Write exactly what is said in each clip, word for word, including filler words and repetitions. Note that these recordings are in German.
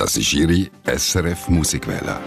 Das ist Ihre S R F Musikwelle.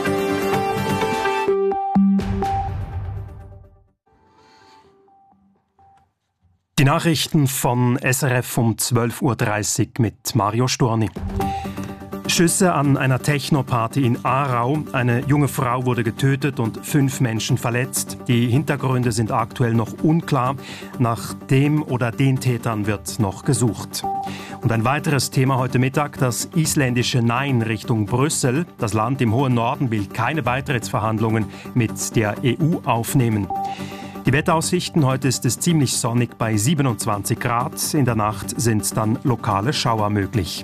Die Nachrichten von S R F um zwölf Uhr dreißig mit Mario Storni. Schüsse an einer Techno-Party in Aarau. Eine junge Frau wurde getötet und fünf Menschen verletzt. Die Hintergründe sind aktuell noch unklar. Nach dem oder den Tätern wird noch gesucht. Und ein weiteres Thema heute Mittag, das isländische Nein Richtung Brüssel. Das Land im hohen Norden will keine Beitrittsverhandlungen mit der E U aufnehmen. Die Wetteraussichten: Heute ist es ziemlich sonnig bei siebenundzwanzig Grad. In der Nacht sind dann lokale Schauer möglich.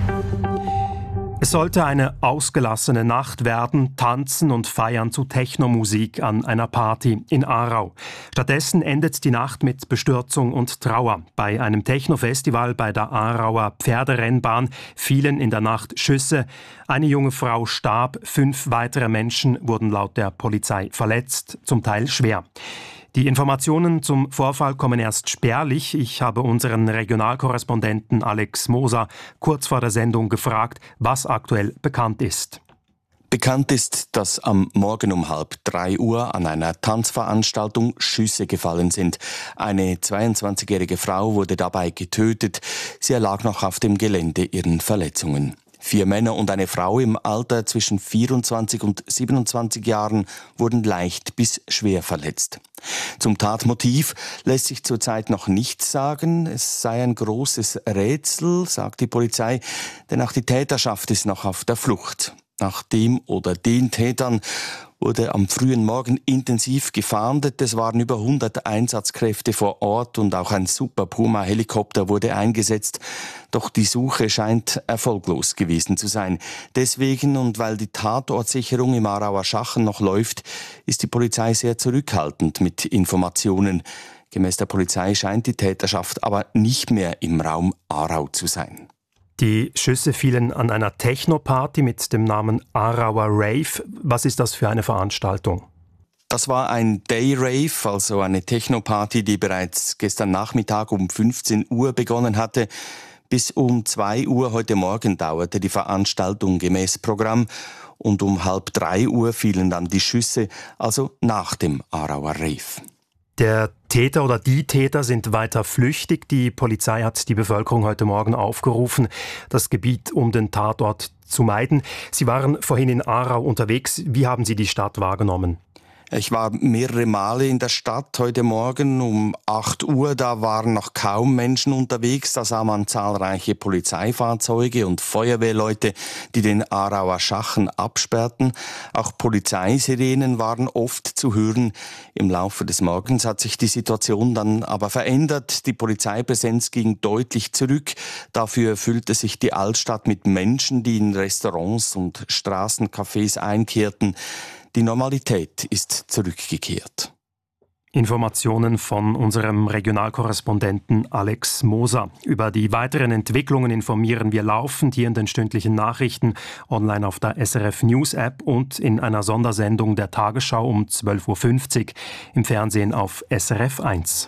Es sollte eine ausgelassene Nacht werden, tanzen und feiern zu Technomusik an einer Party in Aarau. Stattdessen endet die Nacht mit Bestürzung und Trauer. Bei einem Techno-Festival bei der Aarauer Pferderennbahn fielen in der Nacht Schüsse. Eine junge Frau starb, fünf weitere Menschen wurden laut der Polizei verletzt, zum Teil schwer. Die Informationen zum Vorfall kommen erst spärlich. Ich habe unseren Regionalkorrespondenten Alex Moser kurz vor der Sendung gefragt, was aktuell bekannt ist. Bekannt ist, dass am Morgen um halb drei Uhr an einer Tanzveranstaltung Schüsse gefallen sind. Eine zweiundzwanzigjährige Frau wurde dabei getötet. Sie erlag noch auf dem Gelände ihren Verletzungen. Vier Männer und eine Frau im Alter zwischen vierundzwanzig und siebenundzwanzig Jahren wurden leicht bis schwer verletzt. Zum Tatmotiv lässt sich zurzeit noch nichts sagen. Es sei ein großes Rätsel, sagt die Polizei, denn auch die Täterschaft ist noch auf der Flucht. Nach dem oder den Tätern wurde am frühen Morgen intensiv gefahndet. Es waren über hundert Einsatzkräfte vor Ort und auch ein Super Puma-Helikopter wurde eingesetzt. Doch die Suche scheint erfolglos gewesen zu sein. Deswegen und weil die Tatortsicherung im Aarauer Schachen noch läuft, ist die Polizei sehr zurückhaltend mit Informationen. Gemäß der Polizei scheint die Täterschaft aber nicht mehr im Raum Aarau zu sein. Die Schüsse fielen an einer Techno-Party mit dem Namen Aarauer Rave. Was ist das für eine Veranstaltung? Das war ein Day-Rave, also eine Techno-Party, die bereits gestern Nachmittag um fünfzehn Uhr begonnen hatte. Bis um zwei Uhr heute Morgen dauerte die Veranstaltung gemäß Programm und um halb drei Uhr fielen dann die Schüsse, also nach dem Aarauer Rave. Der Täter oder die Täter sind weiter flüchtig. Die Polizei hat die Bevölkerung heute Morgen aufgerufen, das Gebiet um den Tatort zu meiden. Sie waren vorhin in Aarau unterwegs. Wie haben Sie die Stadt wahrgenommen? Ich war mehrere Male in der Stadt heute Morgen um acht Uhr. Da waren noch kaum Menschen unterwegs. Da sah man zahlreiche Polizeifahrzeuge und Feuerwehrleute, die den Aarauer Schachen absperrten. Auch Polizeisirenen waren oft zu hören. Im Laufe des Morgens hat sich die Situation dann aber verändert. Die Polizeipräsenz ging deutlich zurück. Dafür füllte sich die Altstadt mit Menschen, die in Restaurants und Straßencafés einkehrten. Die Normalität ist zurückgekehrt. Informationen von unserem Regionalkorrespondenten Alex Moser. Über die weiteren Entwicklungen informieren wir laufend hier in den stündlichen Nachrichten, online auf der S R F News App und in einer Sondersendung der Tagesschau um zwölf Uhr fünfzig, im Fernsehen auf S R F eins.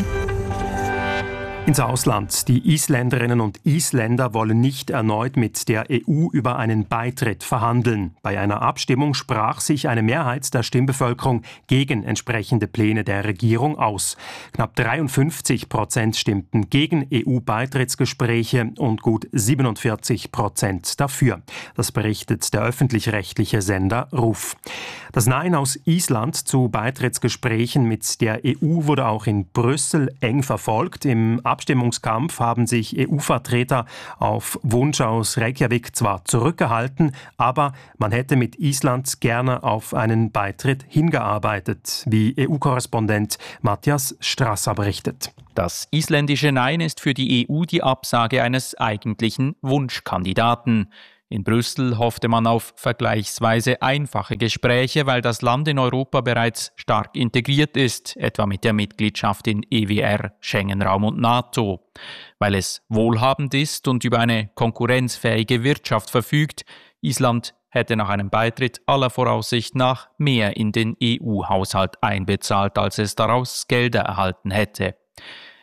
Ins Ausland. Die Isländerinnen und Isländer wollen nicht erneut mit der E U über einen Beitritt verhandeln. Bei einer Abstimmung sprach sich eine Mehrheit der Stimmbevölkerung gegen entsprechende Pläne der Regierung aus. Knapp dreiundfünfzig Prozent stimmten gegen E U-Beitrittsgespräche und gut siebenundvierzig Prozent dafür. Das berichtet der öffentlich-rechtliche Sender RUF. Das Nein aus Island zu Beitrittsgesprächen mit der E U wurde auch in Brüssel eng verfolgt. Im Abstimmungskampf haben sich E U-Vertreter auf Wunsch aus Reykjavik zwar zurückgehalten, aber man hätte mit Island gerne auf einen Beitritt hingearbeitet, wie E U-Korrespondent Matthias Strasser berichtet. Das isländische Nein ist für die E U die Absage eines eigentlichen Wunschkandidaten. In Brüssel hoffte man auf vergleichsweise einfache Gespräche, weil das Land in Europa bereits stark integriert ist, etwa mit der Mitgliedschaft in E W R, Schengen-Raum und NATO. Weil es wohlhabend ist und über eine konkurrenzfähige Wirtschaft verfügt, Island hätte nach einem Beitritt aller Voraussicht nach mehr in den E U-Haushalt einbezahlt, als es daraus Gelder erhalten hätte.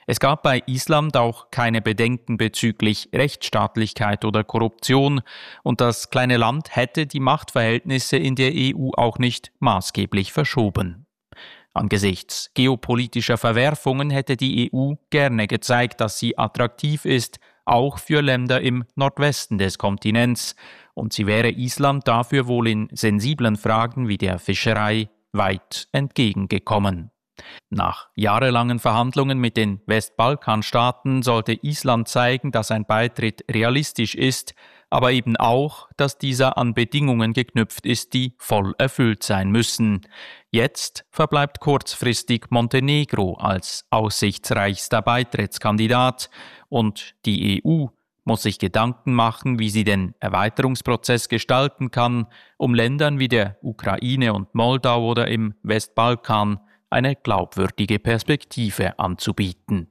Es gab bei Island auch keine Bedenken bezüglich Rechtsstaatlichkeit oder Korruption und das kleine Land hätte die Machtverhältnisse in der E U auch nicht maßgeblich verschoben. Angesichts geopolitischer Verwerfungen hätte die E U gerne gezeigt, dass sie attraktiv ist, auch für Länder im Nordwesten des Kontinents, und sie wäre Island dafür wohl in sensiblen Fragen wie der Fischerei weit entgegengekommen. Nach jahrelangen Verhandlungen mit den Westbalkanstaaten sollte Island zeigen, dass ein Beitritt realistisch ist, aber eben auch, dass dieser an Bedingungen geknüpft ist, die voll erfüllt sein müssen. Jetzt verbleibt kurzfristig Montenegro als aussichtsreichster Beitrittskandidat und die E U muss sich Gedanken machen, wie sie den Erweiterungsprozess gestalten kann, um Ländern wie der Ukraine und Moldau oder im Westbalkan eine glaubwürdige Perspektive anzubieten.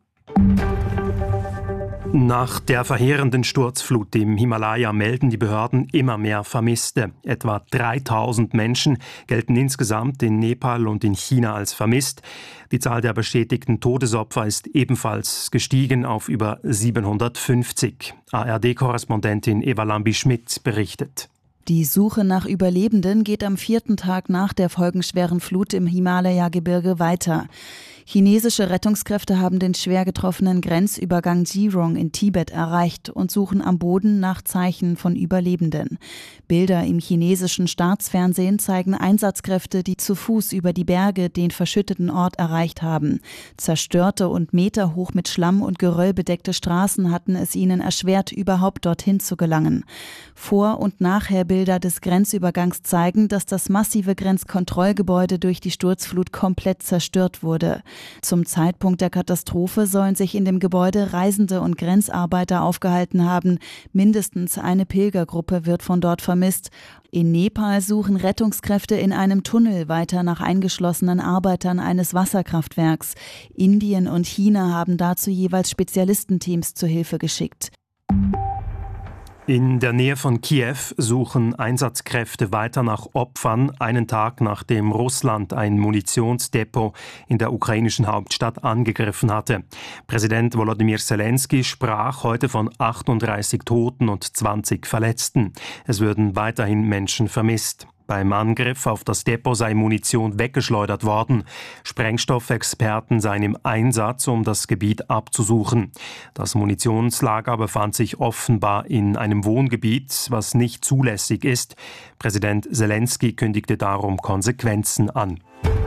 Nach der verheerenden Sturzflut im Himalaya melden die Behörden immer mehr Vermisste. Etwa dreitausend Menschen gelten insgesamt in Nepal und in China als vermisst. Die Zahl der bestätigten Todesopfer ist ebenfalls gestiegen auf über siebenhundertfünfzig. A R D-Korrespondentin Eva Lambi-Schmidt berichtet. Die Suche nach Überlebenden geht am vierten Tag nach der folgenschweren Flut im Himalaya-Gebirge weiter. Chinesische Rettungskräfte haben den schwer getroffenen Grenzübergang Jirong in Tibet erreicht und suchen am Boden nach Zeichen von Überlebenden. Bilder im chinesischen Staatsfernsehen zeigen Einsatzkräfte, die zu Fuß über die Berge den verschütteten Ort erreicht haben. Zerstörte und meterhoch mit Schlamm und Geröll bedeckte Straßen hatten es ihnen erschwert, überhaupt dorthin zu gelangen. Vor- und Nachherbilder des Grenzübergangs zeigen, dass das massive Grenzkontrollgebäude durch die Sturzflut komplett zerstört wurde. Zum Zeitpunkt der Katastrophe sollen sich in dem Gebäude Reisende und Grenzarbeiter aufgehalten haben. Mindestens eine Pilgergruppe wird von dort vermisst. In Nepal suchen Rettungskräfte in einem Tunnel weiter nach eingeschlossenen Arbeitern eines Wasserkraftwerks. Indien und China haben dazu jeweils Spezialistenteams zur Hilfe geschickt. In der Nähe von Kiew suchen Einsatzkräfte weiter nach Opfern, einen Tag nachdem Russland ein Munitionsdepot in der ukrainischen Hauptstadt angegriffen hatte. Präsident Volodymyr Zelensky sprach heute von achtunddreißig Toten und zwanzig Verletzten. Es würden weiterhin Menschen vermisst. Beim Angriff auf das Depot sei Munition weggeschleudert worden. Sprengstoffexperten seien im Einsatz, um das Gebiet abzusuchen. Das Munitionslager befand sich offenbar in einem Wohngebiet, was nicht zulässig ist. Präsident Zelensky kündigte darum Konsequenzen an.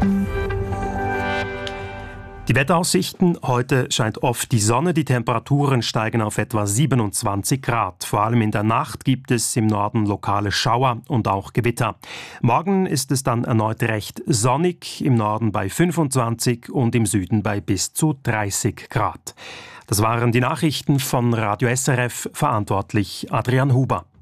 Die Wetteraussichten: Heute scheint oft die Sonne, die Temperaturen steigen auf etwa siebenundzwanzig Grad. Vor allem in der Nacht gibt es im Norden lokale Schauer und auch Gewitter. Morgen ist es dann erneut recht sonnig, im Norden bei fünfundzwanzig und im Süden bei bis zu dreißig Grad. Das waren die Nachrichten von Radio S R F, verantwortlich Adrian Huber.